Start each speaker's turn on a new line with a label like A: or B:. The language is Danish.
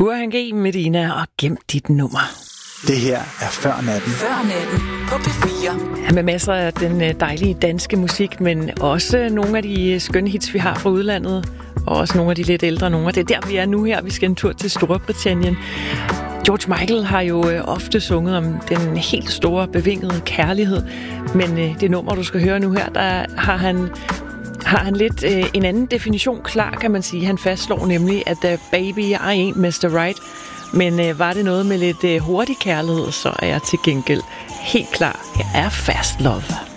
A: Burhan G. Medina og Gem dit nummer.
B: Det her er Før Natten.
C: Før Natten på P4.
A: Med masser af den dejlige danske musik, men også nogle af de skønne hits, vi har fra udlandet. Og også nogle af de lidt ældre numre. Det er der, vi er nu her. Vi skal en tur til Storbritannien. George Michael har jo ofte sunget om den helt store, bevingede kærlighed. Men det nummer, du skal høre nu her, der har han lidt en anden definition klar, kan man sige. Han fastslår nemlig, at baby, I ain't Mr. Right. Men var det noget med lidt hurtig kærlighed, så er jeg til gengæld helt klar. Jeg er fast love.